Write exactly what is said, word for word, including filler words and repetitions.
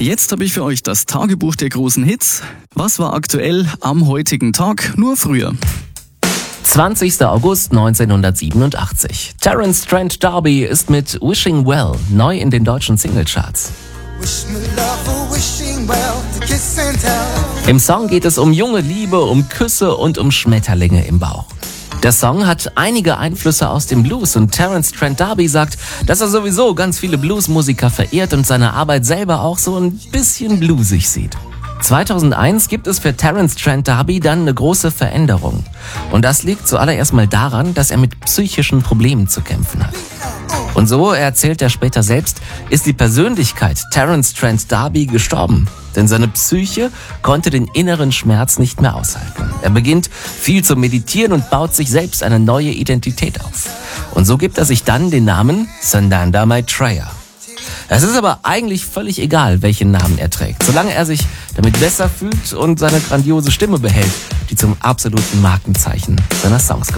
Jetzt habe ich für euch das Tagebuch der großen Hits. Was war aktuell am heutigen Tag, nur früher? zwanzigster August neunzehnhundertsiebenundachtzig. Terence Trent D'Arby ist mit Wishing Well neu in den deutschen Singlecharts. Im Song geht es um junge Liebe, um Küsse und um Schmetterlinge im Bauch. Der Song hat einige Einflüsse aus dem Blues und Terence Trent D'Arby sagt, dass er sowieso ganz viele Bluesmusiker verehrt und seine Arbeit selber auch so ein bisschen bluesig sieht. zweitausendeins gibt es für Terence Trent D'Arby dann eine große Veränderung. Und das liegt zuallererst mal daran, dass er mit psychischen Problemen zu kämpfen hat. Und so, erzählt er später selbst, ist die Persönlichkeit Terence Trent D'Arby gestorben. Denn seine Psyche konnte den inneren Schmerz nicht mehr aushalten. Er beginnt viel zu meditieren und baut sich selbst eine neue Identität auf. Und so gibt er sich dann den Namen Sananda Maitreya. Es ist aber eigentlich völlig egal, welchen Namen er trägt, solange er sich damit besser fühlt und seine grandiose Stimme behält, die zum absoluten Markenzeichen seiner Songs